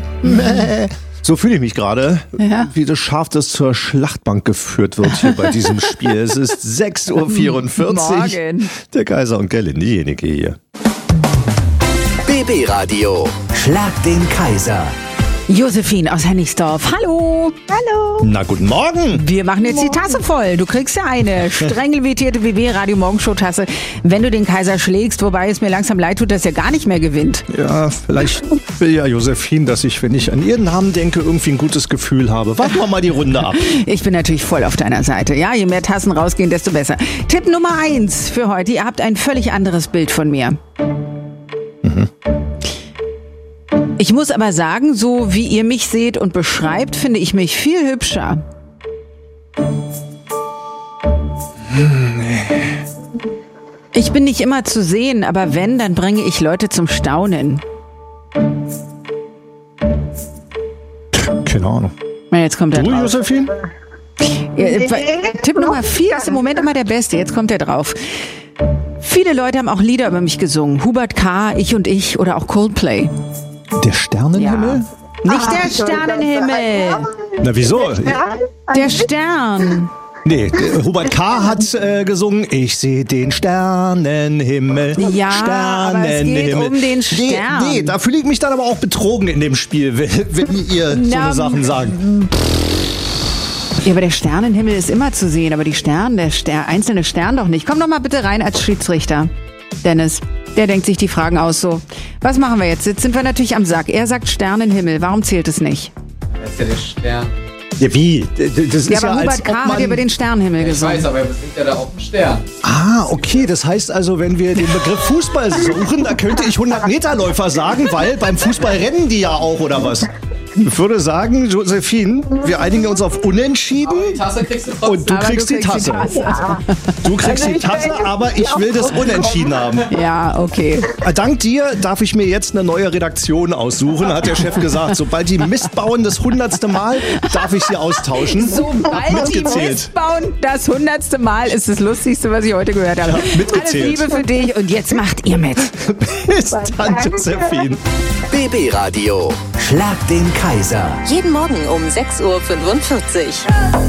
Mäh. So fühle ich mich gerade, wie das Schaf, das zur Schlachtbank geführt wird hier bei diesem Spiel. Es ist 6.44 Uhr. Morgen. Der Kaiser und Gerlinde, diejenige hier. BB Radio. Schlag den Kaiser. Josephine aus Hennigsdorf. Hallo. Hallo. Na, guten Morgen. Wir machen jetzt die Tasse voll. Du kriegst ja eine streng limitierte BB Radio Morgenshow Tasse, wenn du den Kaiser schlägst, wobei es mir langsam leid tut, dass er gar nicht mehr gewinnt. Ja, vielleicht will ja Josephine, dass ich, wenn ich an ihren Namen denke, irgendwie ein gutes Gefühl habe. Warten wir mal die Runde ab. Ich bin natürlich voll auf deiner Seite. Ja, je mehr Tassen rausgehen, desto besser. Tipp Nummer 1 für heute. Ihr habt ein völlig anderes Bild von mir. Ich muss aber sagen, so wie ihr mich seht und beschreibt, finde ich mich viel hübscher. Ich bin nicht immer zu sehen, aber wenn, dann bringe ich Leute zum Staunen. Keine Ahnung. Na, jetzt kommt er Du, drauf. Josephine? Tipp Nummer 4 ist im Moment immer der beste. Jetzt kommt er drauf. Viele Leute haben auch Lieder über mich gesungen. Hubert K., Ich und ich oder auch Coldplay. Der Sternenhimmel? Nicht der Sternenhimmel. Na, wieso? Der Stern. Nee, Hubert K. hat gesungen, ich sehe den Sternenhimmel. Ja, aber es geht um den Stern. Nee, da fühle ich mich dann aber auch betrogen in dem Spiel, wenn ihr so eine Sachen sagt. Ja, aber der Sternenhimmel ist immer zu sehen, aber der einzelne Stern doch nicht. Komm doch mal bitte rein als Schiedsrichter. Dennis, der denkt sich die Fragen aus so. Was machen wir jetzt? Jetzt sind wir natürlich am Sack. Er sagt Sternenhimmel. Warum zählt es nicht? Das ist ja der Stern. Ja, wie? Das ist Ja, aber als Hubert ob K. hat man... über den Sternenhimmel Ich gesungen. weiß, aber er singt ja da auch einen Stern. Ah, okay, das heißt also, wenn wir den Begriff Fußball suchen, da könnte ich 100-Meter-Läufer sagen, weil beim Fußball rennen die ja auch, oder was? Ich würde sagen, Josephine, wir einigen uns auf Unentschieden. Aber die Tasse kriegst du trotzdem. Und du kriegst die Tasse. Du kriegst die Tasse, aber ich will das Unentschieden haben. Ja, okay. Dank dir darf ich mir jetzt eine neue Redaktion aussuchen, hat der Chef gesagt. Sobald die Mist bauen das 100. Mal, darf ich sie austauschen. Sobald die Mitgezählt. Mist bauen, das 100. Mal ist das Lustigste, was ich heute gehört habe. Ja, mitgezählt. Alles Liebe für dich und jetzt macht ihr mit. Bis dann, Josephine. BB Radio. Schlag den Kaiser. Jeden Morgen um 6.45 Uhr.